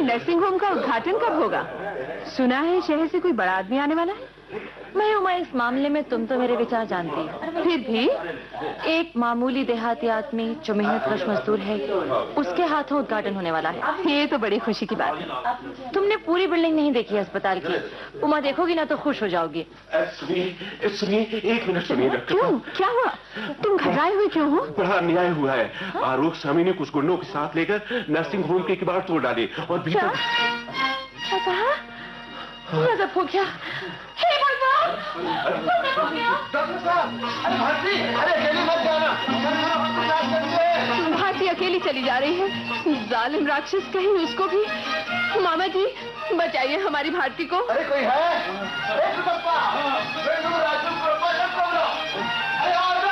Nursing home का उद्घाटन कब होगा? सुना है शहर से कोई बड़ा आदमी आने वाला है। मैं उमा, इस मामले में तुम तो मेरे विचार जानती हो। फिर भी एक मामूली देहाती आदमी जो मेहनतकश मजदूर है, उसके हाथों उद्घाटन होने वाला है। ये तो बड़ी खुशी की बात है। तुमने पूरी बिल्डिंग नहीं देखी अस्पताल की। उमा, देखोगी ना तो खुश हो जाओगी। सुनिए, एक मिनट सुनिए डॉक्टर। क्यों, क्या हुआ? तुम घबराए हुए क्यों हो? बड़ा अन्याय हुआ है। आरोप स्वामी ने कुछ गुंडों के साथ लेकर नर्सिंग होम के किवाड़ तोड़ डाले और क्या कहा? गजब हो गया। हे भगवान, गजब हो गया। डॉक्टर साहब, अरे भारती, अरे अकेली मत जाना। भारती अकेली चली जा रही है। जालिम राक्षस कहीं उसको भी। मामा जी, बचाइए हमारी भारती को। अरे कोई है? अरे